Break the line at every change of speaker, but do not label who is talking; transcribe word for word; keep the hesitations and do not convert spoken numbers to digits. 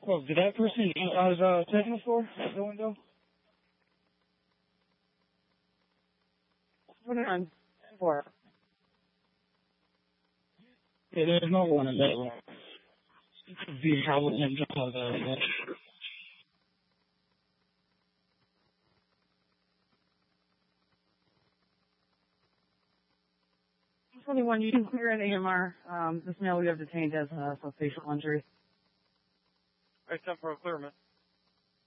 Oh, did that person I was uh, checking the floor? The window? Put it on four. Yeah, there's no one in that room. It could be probably in the uh, twenty-one, you can clear an A M R. Um, this male we have detained has uh, some facial injury.
All right, time for a clearance.